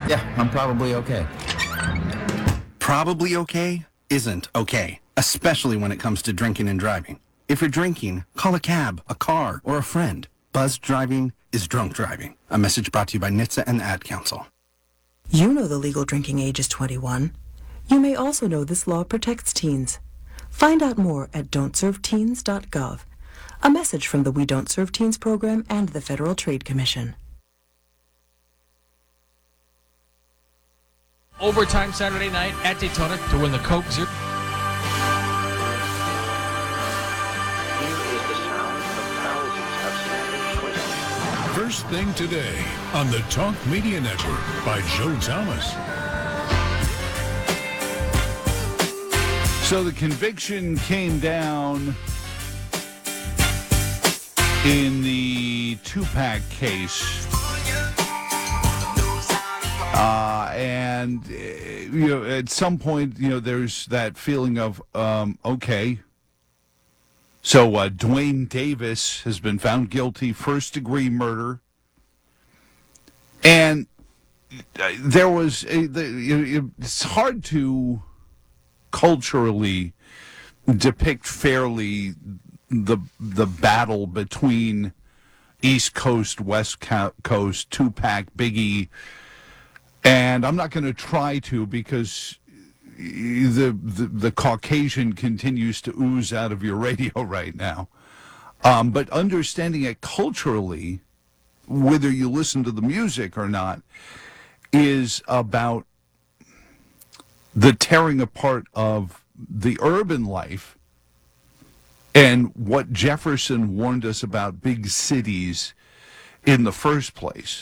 Yeah, I'm probably okay. Probably okay isn't okay, especially when it comes to drinking and driving. If you're drinking, call a cab, a car, or a friend. Buzzed driving is drunk driving. A message brought to you by NHTSA and the Ad Council. You know the legal drinking age is 21. You may also know this law protects teens. Find out more at don'tserveteens.gov. A message from the We Don't Serve Teens program and the Federal Trade Commission. Overtime Saturday night at Daytona to win the Coke Zero. First thing today on the Talk Media Network by Joe Thomas. So the conviction came down in the Tupac case. And at some point, there's that feeling of, okay. So Dwayne Davis has been found guilty, first-degree murder. And there was, it's hard to culturally depict fairly the battle between East Coast, West Coast, Tupac, Biggie. And I'm not going to try to because the Caucasian continues to ooze out of your radio right now. But understanding it culturally, whether you listen to the music or not, is about the tearing apart of the urban life and what Jefferson warned us about big cities in the first place.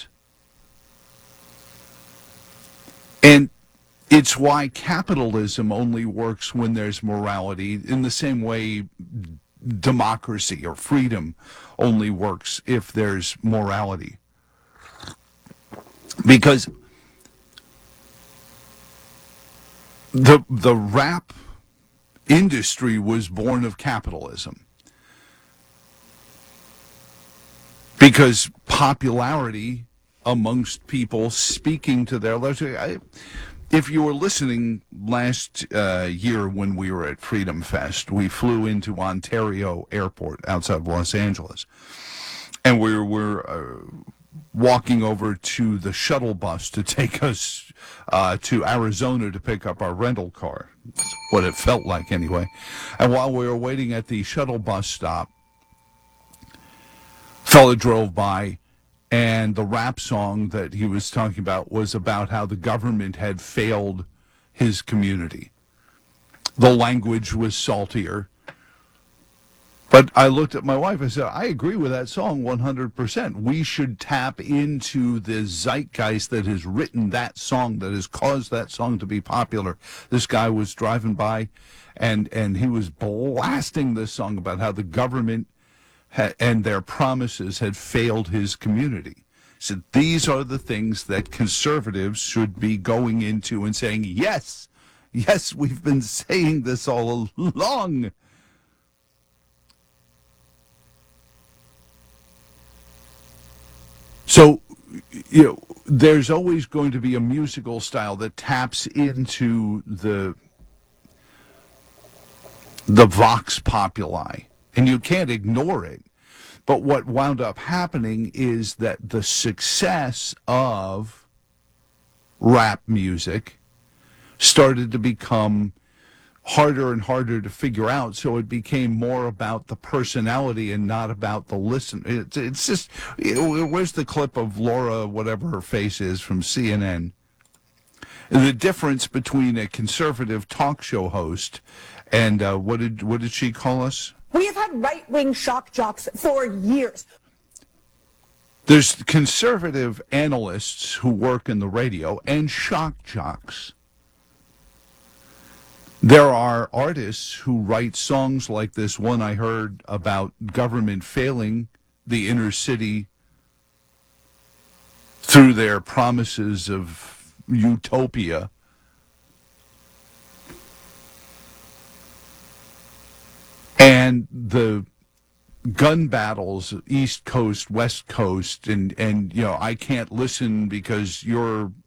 And it's why capitalism only works when there's morality, in the same way democracy or freedom only works if there's morality. Because the rap industry was born of capitalism. Because popularity amongst people speaking to their lives. If you were listening last year when we were at Freedom Fest, we flew into Ontario Airport outside of Los Angeles, and we were walking over to the shuttle bus to take us to Arizona to pick up our rental car. That's what it felt like anyway. And while we were waiting at the shuttle bus stop, a fella drove by, and the rap song that he was talking about was about how the government had failed his community. The language was saltier. But I looked at my wife and said, I agree with that song 100%. We should tap into the zeitgeist that has written that song, that has caused that song to be popular. This guy was driving by, and he was blasting this song about how the government and their promises had failed his community. So these are the things that conservatives should be going into and saying, yes, we've been saying this all along. So, there's always going to be a musical style that taps into the vox populi, and you can't ignore it. But what wound up happening is that the success of rap music started to become harder and harder to figure out, so it became more about the personality and not about the listen. It's just, where's the clip of Laura, whatever her face is, from CNN? The difference between a conservative talk show host and what did she call us? We have had right-wing shock jocks for years. There's conservative analysts who work in the radio and shock jocks. There are artists who write songs like this one I heard about government failing the inner city through their promises of utopia. And the gun battles, East Coast, West Coast, and I can't listen because you're